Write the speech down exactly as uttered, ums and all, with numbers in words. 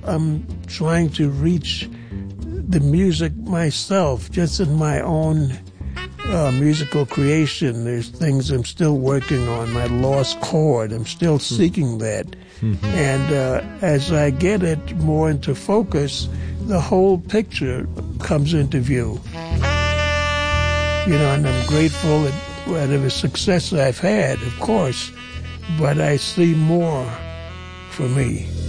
I'm trying to reach the music myself, just in my own uh, musical creation. There's things I'm still working on, my lost chord. I'm still seeking that. Mm-hmm. And uh, as I get it more into focus, the whole picture comes into view. You know, and I'm grateful at whatever success I've had, of course, but I see more for me.